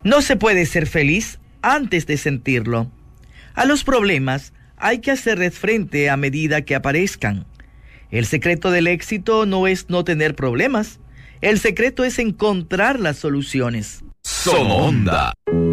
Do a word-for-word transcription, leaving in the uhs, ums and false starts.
No se puede ser feliz antes de sentirlo. A los problemas hay que hacerles frente a medida que aparezcan. El secreto del éxito no es no tener problemas. El secreto es encontrar las soluciones. Sononda.